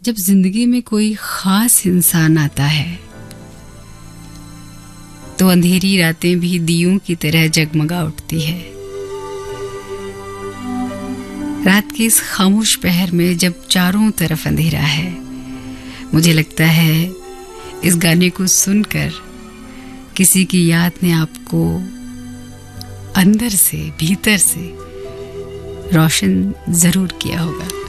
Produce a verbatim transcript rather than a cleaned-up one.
जब जिंदगी में कोई खास इंसान आता है तो अंधेरी रातें भी दियों की तरह जगमगा उठती है। रात के इस खामोश पहर में जब चारों तरफ अंधेरा है, मुझे लगता है इस गाने को सुनकर किसी की याद ने आपको अंदर से, भीतर से रोशन जरूर किया होगा।